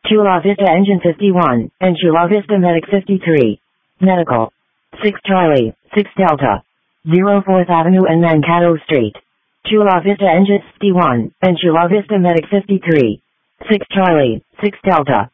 Chula Vista Engine 51, and Chula Vista Medic 53. Medical. 6 Charlie, 6 Delta. 04th Avenue and Mankato Street. Chula Vista Engine 51, and Chula Vista Medic 53. 6 Charlie, 6 Delta.